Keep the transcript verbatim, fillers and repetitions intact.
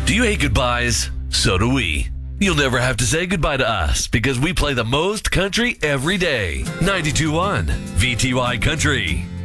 Do you hate goodbyes? So do we. You'll never have to say goodbye to us because we play the most country every day. ninety-two point one V T Y Country.